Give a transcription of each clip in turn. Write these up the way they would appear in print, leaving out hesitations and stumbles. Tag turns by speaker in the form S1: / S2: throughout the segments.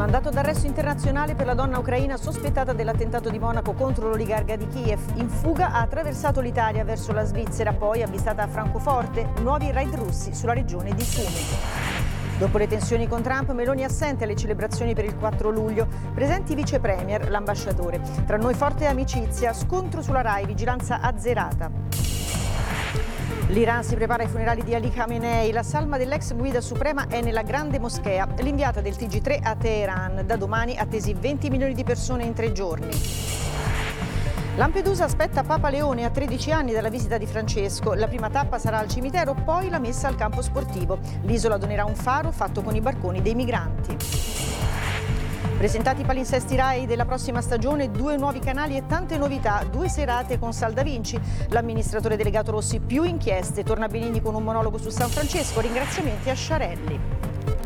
S1: Mandato d'arresto internazionale per la donna ucraina sospettata dell'attentato di Monaco contro l'oligarca di Kiev. In fuga ha attraversato l'Italia verso la Svizzera, poi avvistata a Francoforte. Nuovi raid russi sulla regione di Sumi. Dopo le tensioni con Trump, Meloni assente alle celebrazioni per il 4 luglio. Presenti vice premier, l'ambasciatore. Tra noi forte amicizia, scontro sulla Rai, vigilanza azzerata. L'Iran si prepara ai funerali di Ali Khamenei. La salma dell'ex guida suprema è nella grande moschea. L'inviata del TG3 a Teheran. Da domani attesi 20 milioni di persone in 3 giorni. Lampedusa aspetta Papa Leone a 13 anni dalla visita di Francesco. La prima tappa sarà al cimitero, poi la messa al campo sportivo. L'isola donerà un faro fatto con i barconi dei migranti. Presentati i palinsesti Rai della prossima stagione, 2 nuovi canali e tante novità, 2 serate con Sal da Vinci. L'amministratore delegato Rossi, più inchieste, torna Benigni con un monologo su San Francesco, ringraziamenti a Sciarelli.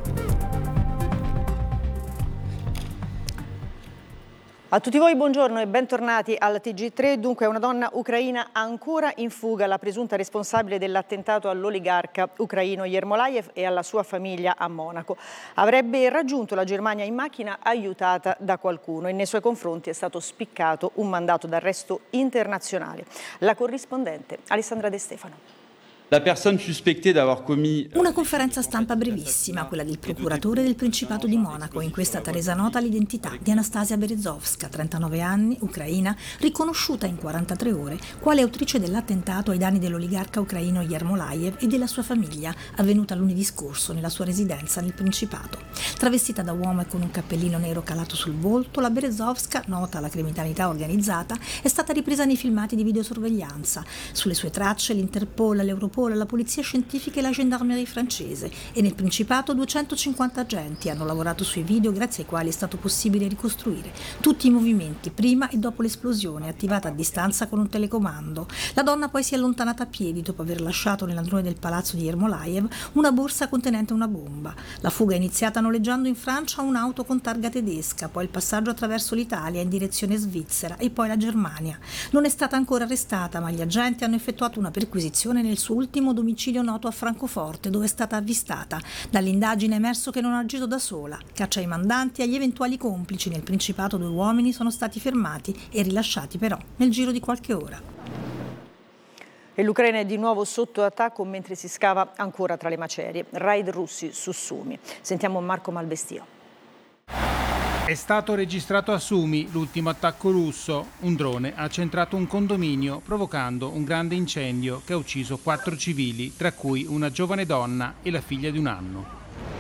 S1: A tutti voi buongiorno e bentornati al TG3. Dunque una donna ucraina ancora in fuga, la presunta responsabile dell'attentato all'oligarca ucraino Yermolayev e alla sua famiglia a Monaco. Avrebbe raggiunto la Germania in macchina aiutata da qualcuno e nei suoi confronti è stato spiccato un mandato d'arresto internazionale. La corrispondente Alessandra De Stefano.
S2: La personne suspectée d'avoir commis...
S3: Una conferenza stampa brevissima, quella del procuratore del Principato di Monaco. In questa resa nota l'identità di Anastasia Berezovska, 39 anni, ucraina, riconosciuta in 43 ore quale autrice dell'attentato ai danni dell'oligarca ucraino Yermolayev e della sua famiglia, avvenuta lunedì scorso nella sua residenza nel Principato. Travestita da uomo e con un cappellino nero calato sul volto, la Berezovska, nota alla criminalità organizzata, è stata ripresa nei filmati di videosorveglianza. Sulle sue tracce l'Interpol, l'Europol, la polizia scientifica e la gendarmerie francese, e nel Principato 250 agenti hanno lavorato sui video grazie ai quali è stato possibile ricostruire tutti i movimenti prima e dopo l'esplosione, attivata a distanza con un telecomando. La donna poi si è allontanata a piedi dopo aver lasciato nell'androne del palazzo di Yermolayev una borsa contenente una bomba. La fuga è iniziata noleggiando in Francia un'auto con targa tedesca, poi il passaggio attraverso l'Italia in direzione svizzera e poi la Germania. Non è stata ancora arrestata, ma gli agenti hanno effettuato una perquisizione nel suo ultimo domicilio noto a Francoforte, dove è stata avvistata. Dall'indagine è emerso che non ha agito da sola. Caccia ai mandanti e agli eventuali complici. Nel Principato 2 uomini sono stati fermati e rilasciati però nel giro di qualche ora.
S1: E l'Ucraina è di nuovo sotto attacco mentre si scava ancora tra le macerie. Raid russi su Sumi. Sentiamo Marco Malvestio.
S4: È stato registrato a Sumi l'ultimo attacco russo. Un drone ha centrato un condominio provocando un grande incendio che ha ucciso 4 civili, tra cui una giovane donna e la figlia di 1 anno.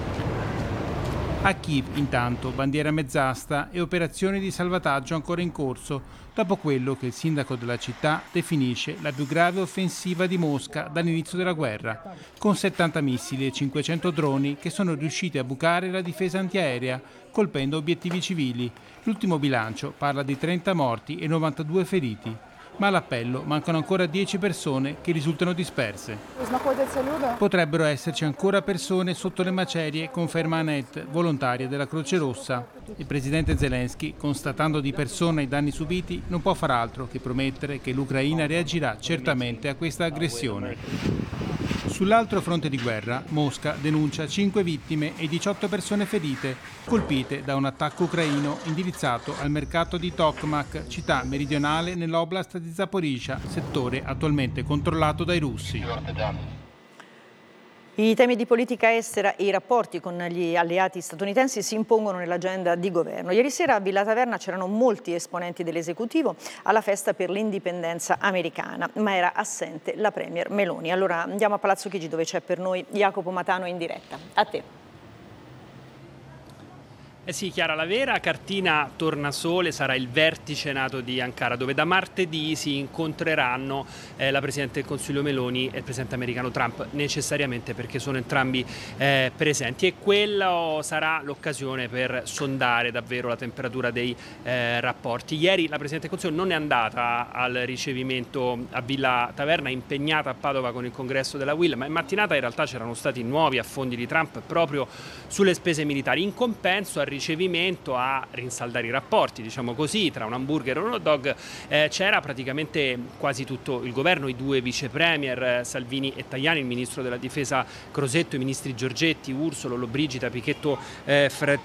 S4: A Kiev, intanto, bandiera mezz'asta e operazioni di salvataggio ancora in corso, dopo quello che il sindaco della città definisce la più grave offensiva di Mosca dall'inizio della guerra, con 70 missili e 500 droni che sono riusciti a bucare la difesa antiaerea, colpendo obiettivi civili. L'ultimo bilancio parla di 30 morti e 92 feriti. Ma all'appello mancano ancora 10 persone che risultano disperse. Potrebbero esserci ancora persone sotto le macerie, conferma Annette, volontaria della Croce Rossa. Il presidente Zelensky, constatando di persona i danni subiti, non può far altro che promettere che l'Ucraina reagirà certamente a questa aggressione. Sull'altro fronte di guerra, Mosca denuncia 5 vittime e 18 persone ferite, colpite da un attacco ucraino indirizzato al mercato di Tokmak, città meridionale nell'oblast di Zaporizhzhia, settore attualmente controllato dai russi.
S1: I temi di politica estera e i rapporti con gli alleati statunitensi si impongono nell'agenda di governo. Ieri sera a Villa Taverna c'erano molti esponenti dell'esecutivo alla festa per l'indipendenza americana, ma era assente la premier Meloni. Allora andiamo a Palazzo Chigi dove c'è per noi Jacopo Matano in diretta. A te.
S5: Eh sì, Chiara, la vera cartina tornasole sarà il vertice NATO di Ankara, dove da martedì si incontreranno la Presidente del Consiglio Meloni e il Presidente americano Trump, necessariamente perché sono entrambi presenti, e quello sarà l'occasione per sondare davvero la temperatura dei rapporti. Ieri la Presidente del Consiglio non è andata al ricevimento a Villa Taverna, impegnata a Padova con il congresso della UIL, ma in mattinata in realtà c'erano stati nuovi affondi di Trump proprio sulle spese militari. In compenso al ricevimento, a rinsaldare i rapporti, diciamo così, tra un hamburger e un hot dog, c'era praticamente quasi tutto il governo, i 2 vice premier Salvini e Tajani, il ministro della difesa Crosetto, i ministri Giorgetti, Ursolo, Lollobrigida, Pichetto